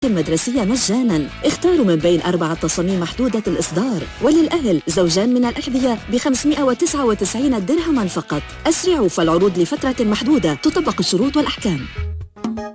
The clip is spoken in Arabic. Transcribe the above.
المدرسية مجانا. اختاروا من بين 4 تصاميم محدودة الإصدار، وللأهل زوجان من الأحذية ب599 درهما فقط. أسرعوا فالعروض لفترة محدودة، تطبق الشروط والأحكام.